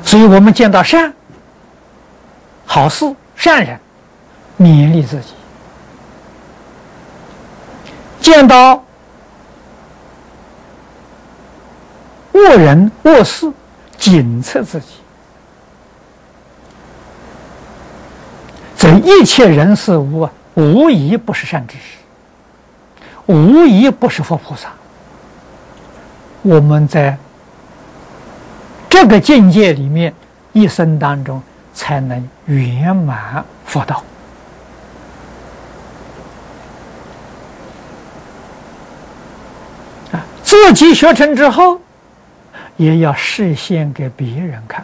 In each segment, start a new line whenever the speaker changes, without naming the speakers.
所以我们见到善、好事、善人，勉励自己；见到恶人、恶事，警策自己。这一切人事物啊，无一不是善知识，无一不是佛菩萨。我们在这个境界里面，一生当中才能圆满佛道。自己学成之后，也要示现给别人看。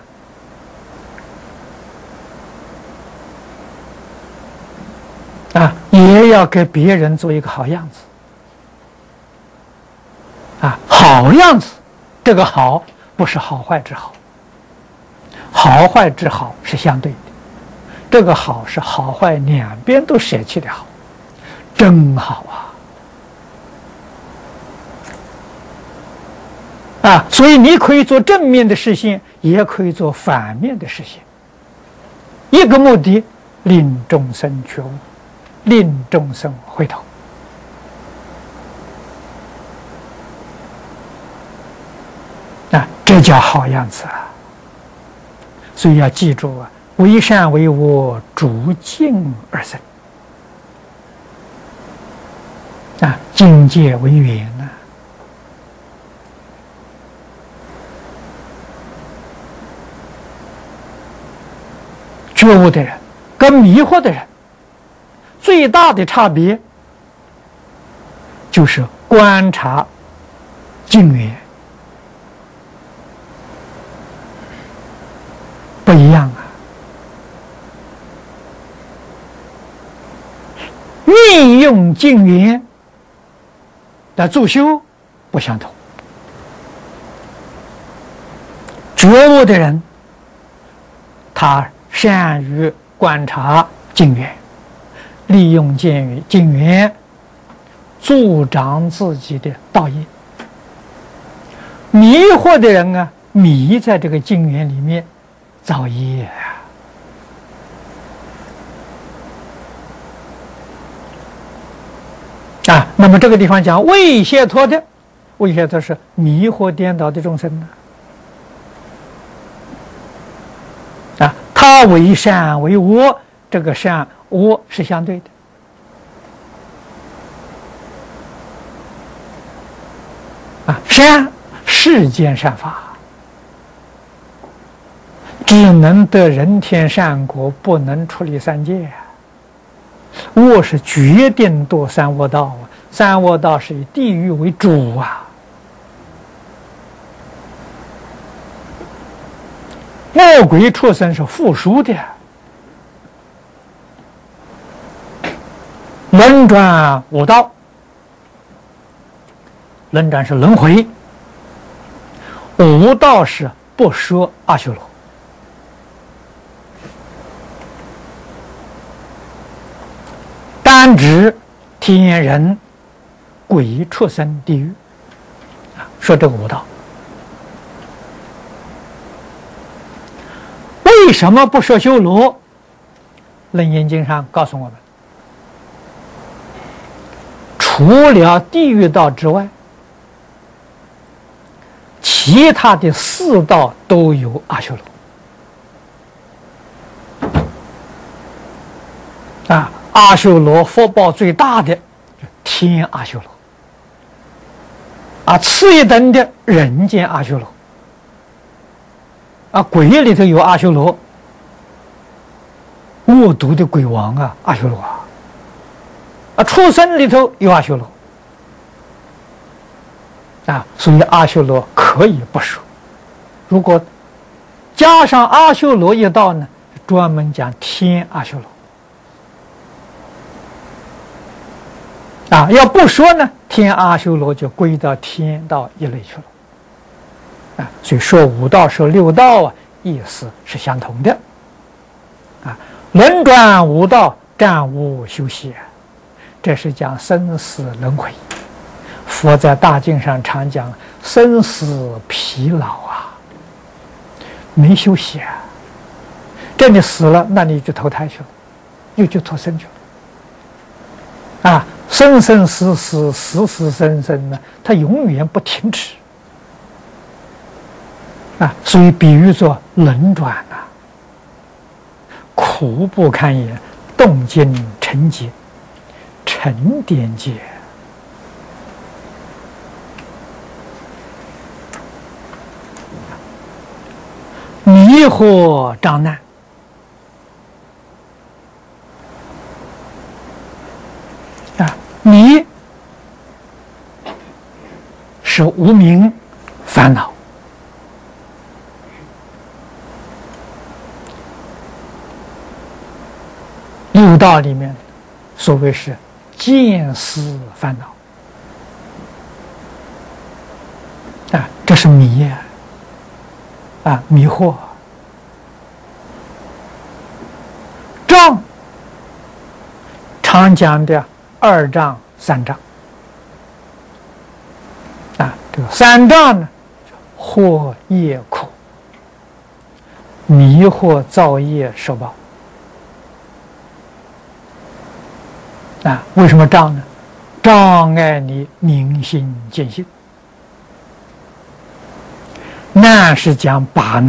也要给别人做一个好样子。好样子，这个好不是好坏之好，好坏之好是相对的，这个好是好坏两边都舍弃的好，真好啊！所以你可以做正面的实现，也可以做反面的实现。一个目的，令众生觉悟，令众生回头。这叫好样子啊！所以要记住啊，为善为恶，逐境而生境界为缘呐。觉悟的人跟迷惑的人最大的差别，就是观察境缘不一样运用境缘的助修不相同。觉悟的人，他善于观察境缘，利用境缘助长自己的道业。迷惑的人啊，迷在这个境缘里面造业那么这个地方讲为解脱的，为解脱是迷惑颠倒的众生他为善为恶，这个善恶是相对的善世间善法只能得人天善果，不能出离三界恶是决定堕三恶道三恶道是以地狱为主恶鬼畜生是附属的，轮转五道，轮转是轮回，五道是不说阿修罗。单指天人、鬼、畜生、地狱说这个五道。为什么不说修罗？楞严经上告诉我们，除了地狱道之外，其他的四道都有阿修罗阿修罗福报最大的天阿修罗次一等的人间阿修罗鬼里头有阿修罗，恶毒的鬼王阿修罗畜生里头有阿修罗所以阿修罗可以不说。如果加上阿修罗一道呢，专门讲天阿修罗要不说呢，天阿修罗就归到天道一类去了所以说五道说六道意思是相同的轮转五道，暂无休息这是讲生死轮回。佛在大经上常讲生死疲劳没休息啊。这你死了，那你就投胎去了，又去投生去了。啊，生生死死，死死生生呢，它永远不停止。啊，所以比喻作轮转啊，苦不堪言，动静沉结，沉淀界。迷惑障难啊，迷是无明烦恼，六道里面所谓是见思烦恼啊，这是迷啊，迷惑。障常讲的二障三障啊，这个三障呢，惑业苦，迷惑造业受报啊。为什么障呢？障碍你明心见性。难是讲把